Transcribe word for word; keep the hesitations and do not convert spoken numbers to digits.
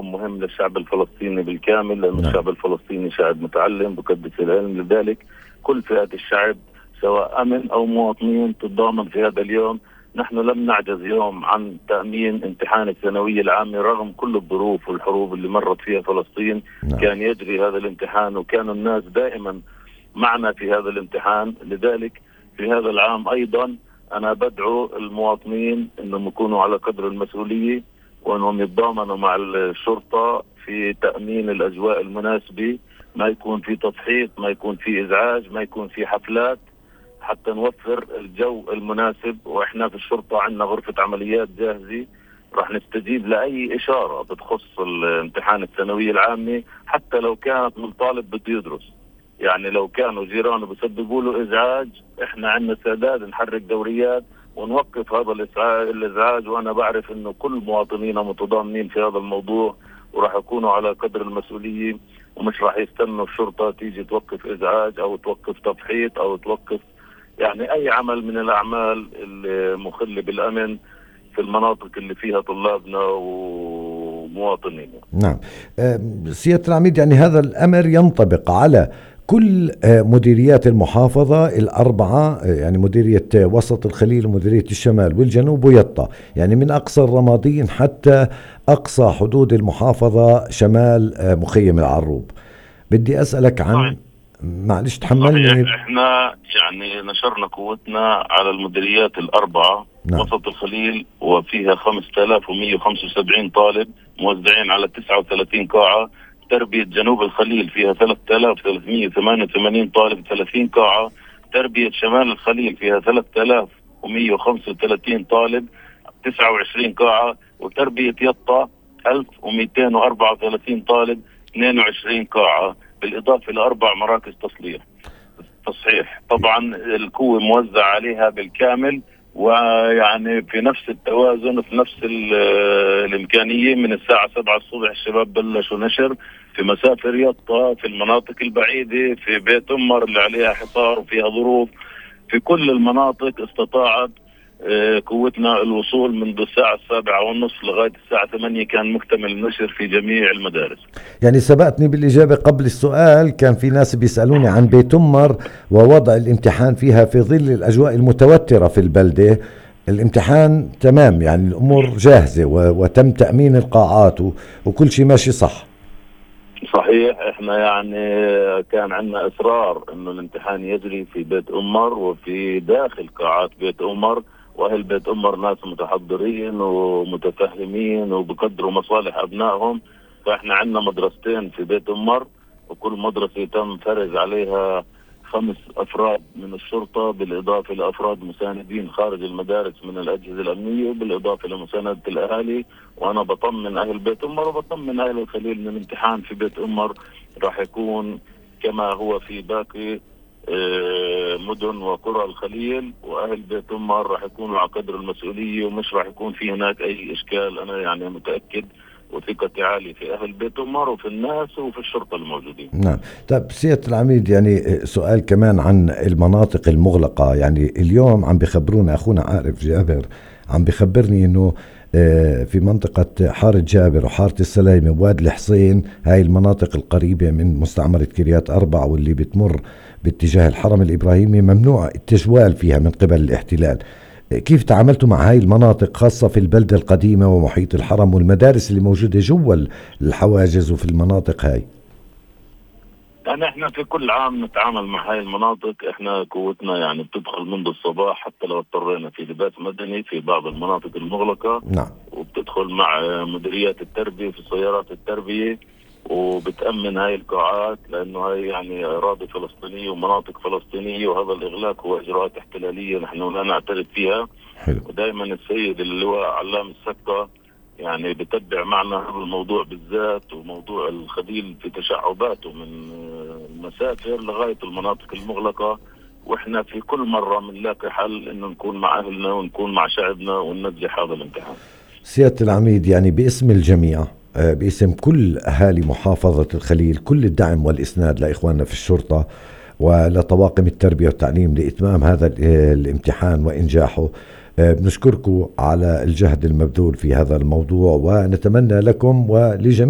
يوم مهم للشعب الفلسطيني بالكامل، لأن الشعب الفلسطيني شعب متعلم بقدس العلم. لذلك كل فئات الشعب سواء أمن أو مواطنين تتضامن في هذا اليوم. نحن لم نعجز يوم عن تأمين امتحان الثانوية العامة رغم كل الظروف والحروب اللي مرت فيها فلسطين. نعم. كان يجري هذا الامتحان وكان الناس دائما معنا في هذا الامتحان. لذلك في هذا العام أيضا أنا بدعو المواطنين أنهم يكونوا على قدر المسؤولية وأنهم يتضامنوا مع الشرطة في تأمين الأجواء المناسبة، ما يكون في تضحيك، ما يكون في إزعاج، ما يكون في حفلات، حتى نوفر الجو المناسب. وإحنا في الشرطة عندنا غرفة عمليات جاهزة، راح نستجيب لأي إشارة بتخص الامتحان الثانوية العامة، حتى لو كانت من طالب بده يدرس. يعني لو كانوا جيرانه بسببوا له إزعاج، إحنا عندنا استعداد نحرك دوريات ونوقف هذا الإزعاج. وأنا بعرف إنه كل مواطنينا متضامنين في هذا الموضوع وراح يكونوا على قدر المسؤولية، ومش راح يستنوا الشرطة تيجي توقف إزعاج أو توقف تضحية أو توقف يعني أي عمل من الأعمال المخلة بالأمن في المناطق اللي فيها طلابنا ومواطنينا. نعم سيادة العميد، يعني هذا الأمر ينطبق على كل مديريات المحافظة الأربعة، يعني مديرية وسط الخليل ومديرية الشمال والجنوب ويطا، يعني من أقصى الرمادين حتى أقصى حدود المحافظة شمال مخيم العروب. بدي أسألك عن صحيح. معلش تحملني. احنا يعني نشرنا قوتنا على المديريات الأربعة. نعم. وسط الخليل وفيها خمسة آلاف ومئة وخمسة وسبعين طالب موزعين على تسعة وثلاثين قاعة. تربية جنوب الخليل فيها ثلاثة آلاف وثلاثمئة وثمانية وثمانين طالب ثلاثين قاعة. تربية شمال الخليل فيها ثلاثة آلاف ومئة وخمسة وثلاثين طالب تسعة وعشرين قاعة. وتربية يطا ألف ومئتين وأربعة وثلاثين طالب اثنين وعشرين قاعة، بالإضافة لأربع مراكز تصليح تصحيح. طبعا القوة موزع عليها بالكامل، ويعني في نفس التوازن في نفس الإمكانية. من الساعة سبعة الصبح الشباب بلشوا نشر في مسافر يطا، في المناطق البعيدة، في بيت أمر اللي عليها حصار وفيها ظروف. في كل المناطق استطاعت قوتنا الوصول منذ الساعة السابعة والنصف لغاية الساعة ثمانية كان مكتمل النشر في جميع المدارس. يعني سبقتني بالإجابة قبل السؤال، كان في ناس بيسألوني عن بيت أمر ووضع الامتحان فيها في ظل الأجواء المتوترة في البلدة. الامتحان تمام، يعني الأمور جاهزة وتم تأمين القاعات وكل شيء ماشي صح. صحيح. احنا يعني كان عندنا إصرار انه الامتحان يجري في بيت أمر وفي داخل قاعات بيت أمر، واهل بيت أمر ناس متحضرين ومتفهمين وبقدروا مصالح ابنائهم. فاحنا عندنا مدرستين في بيت أمر، وكل مدرسة تم فرز عليها خمس افراد من الشرطة بالاضافة لافراد مساندين خارج المدارس من الاجهزة الامنية، وبالاضافة لمساندة الاهالي. وانا بطمن اهل بيت أمر وبطمن اهل الخليل ان الامتحان في بيت أمر راح يكون كما هو في باقي مدن وقرى الخليل، واهل بيت أمر راح يكونوا على قدر المسؤولية ومش راح يكون في هناك اي اشكال. انا يعني متأكد وثقتي عالية في أهل بيت أمر وفي الناس وفي الشرطة الموجودين. نعم. طيب سيادة العميد، يعني سؤال كمان عن المناطق المغلقة. يعني اليوم عم بخبرونا أخونا عارف جابر، عم بخبرني إنه في منطقة حارة جابر وحارة السلايمة وواد الحصين، هاي المناطق القريبة من مستعمرة كريات أربع واللي بتمر باتجاه الحرم الإبراهيمي، ممنوع التجوال فيها من قبل الاحتلال. كيف تعاملتوا مع هاي المناطق خاصة في البلدة القديمة ومحيط الحرم والمدارس اللي موجودة جوا الحواجز وفي المناطق هاي؟ يعني احنا في كل عام نتعامل مع هاي المناطق. احنا قوتنا يعني بتدخل منذ الصباح حتى لو اضطرينا في لباس مدني في بعض المناطق المغلقة. نعم. وبتدخل مع مديريات التربية في سيارات التربية وبتأمن هاي القاعات، لأنه هاي يعني أراضي فلسطينية ومناطق فلسطينية، وهذا الإغلاق هو إجراءات احتلالية نحن لا نعترف فيها. حلو. ودائما السيد اللواء علام السكة يعني بتبع معنا هذا الموضوع بالذات، وموضوع الخليل في تشعباته من المسافر لغاية المناطق المغلقة. وإحنا في كل مرة بنلاقي حل إنه نكون مع أهلنا ونكون مع شعبنا وننجح هذا الامتحان. سيادة العميد، يعني باسم الجميع، باسم كل أهالي محافظة الخليل، كل الدعم والإسناد لإخواننا في الشرطة ولطواقم التربية والتعليم لإتمام هذا الامتحان وإنجاحه. بنشكركم على الجهد المبذول في هذا الموضوع، ونتمنى لكم ولجميع